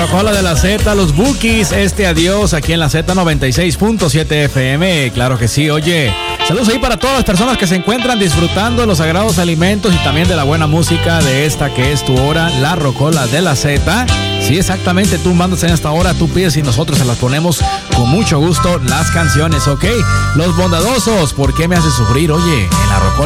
Rocola de la Z, los Bookies, adiós aquí en la Z96.7 FM. Claro que sí, oye. Saludos ahí para todas las personas que se encuentran disfrutando de los sagrados alimentos y también de la buena música de esta que es tu hora, la Rocola de la Z. Sí, exactamente, tú mandas en esta hora, tú pides y nosotros se las ponemos con mucho gusto las canciones, ¿ok? Los bondadosos, ¿por qué me haces sufrir? Oye, en la Rocola